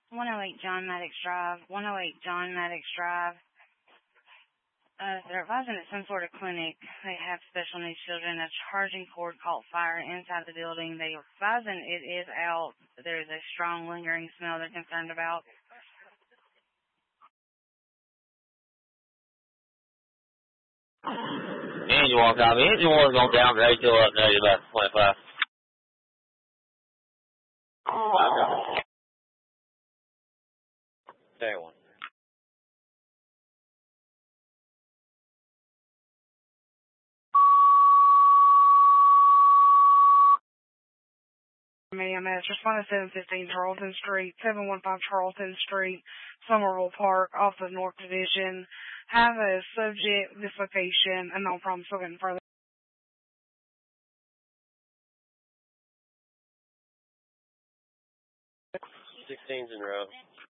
108 John Maddox Drive. 108 John Maddox Drive. They're advising it's some sort of clinic. They have special needs children. A charging cord caught fire inside the building. They are advising it is out. There is a strong lingering smell they're concerned about. Engine 1 copy. Engine 1's going down to ATO up there about 25. There one. Ma'am, it's responding 715 Charlton Street, 715 Charlton Street, Somerville Park, off the North Division. Have a subject dislocation and no problem looking further. 16's in row.